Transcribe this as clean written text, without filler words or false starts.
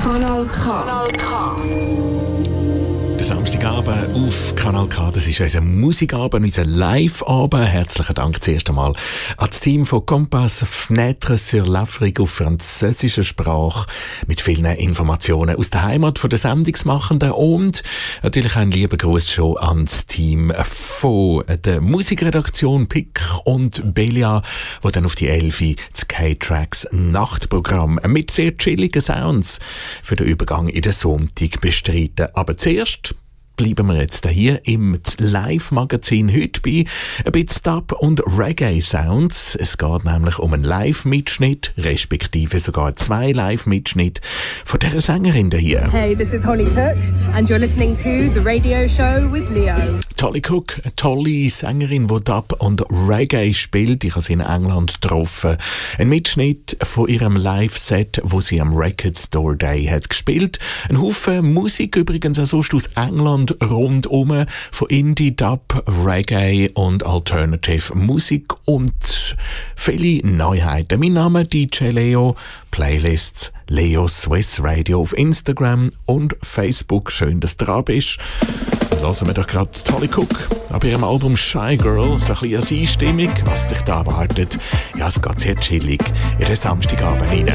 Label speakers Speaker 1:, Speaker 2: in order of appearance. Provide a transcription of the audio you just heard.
Speaker 1: Kanal K. Kanal K.
Speaker 2: Der Samstagabend auf Kanal K, das ist unser Musikabend, unser Live-Abend. Herzlichen Dank zuerst einmal an das Team von Kompass Fenêtre sur l'Afrique auf französischer Sprache mit vielen Informationen aus der Heimat der Sendungsmachenden und natürlich einen lieben Gruß schon ans Team von der Musikredaktion Pick und Belia, wo dann auf die 11 das K-Tracks Nachtprogramm mit sehr chilligen Sounds für den Übergang in den Sonntag bestreiten. Aber zuerst bleiben wir jetzt hier im Live-Magazin heute bei ein bisschen Dub- und Reggae-Sounds. Es geht nämlich um einen Live-Mitschnitt, respektive sogar 2 Live-Mitschnitte von dieser Sängerin hier.
Speaker 3: Hey, this is Holly Cook and you're listening to The Radio Show with Leo.
Speaker 2: Holly Cook, eine tolle Sängerin, die Dub und Reggae spielt. Ich habe sie in England getroffen. Ein Mitschnitt von ihrem Live-Set, wo sie am Record Store Day hat gespielt. Ein Haufen Musik übrigens auch sonst aus England rundum, von Indie, Dub, Reggae und Alternative Musik und viele Neuheiten. Mein Name DJ Leo, Playlists Leo Swiss Radio auf Instagram und Facebook. Schön, dass du dran bist. Lassen wir doch gerade Holly Cook ab ihrem Album Shy Girl, so ein bisschen als Einstimmung, was dich da erwartet. Ja, es geht sehr chillig in den Samstagabend rein.